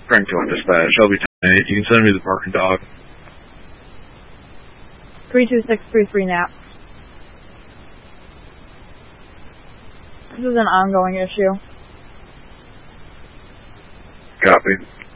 Frank 2 on dispatch. Shelby 10-8. You can send me the barking dog. 32633 Nap. This is an ongoing issue. Copy.